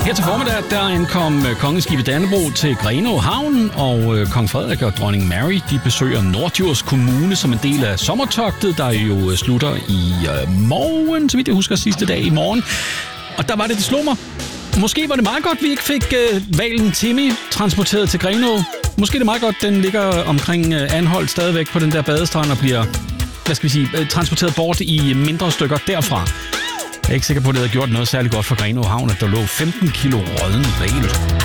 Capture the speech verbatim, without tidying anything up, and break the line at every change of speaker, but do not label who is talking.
Her til formiddag, der ankom kongeskibet Dannebrog til Grenaa Havn, og kong Frederik og dronning Mary, de besøger Norddjurs Kommune som en del af sommertogtet, der jo slutter i morgen, så vidt jeg husker sidste dag i morgen. Og der var det, det slog mig. Måske var det meget godt, vi ikke fik uh, hvalen Timmy transporteret til Grenaa. Måske er det meget godt, den ligger omkring uh, Anholt stadigvæk på den der badestrand og bliver, hvad skal vi sige, uh, transporteret bort i mindre stykker derfra. Jeg er ikke sikker på, at det havde gjort noget særligt godt for Grenaa Havn, at der lå femten kilo rådden hval.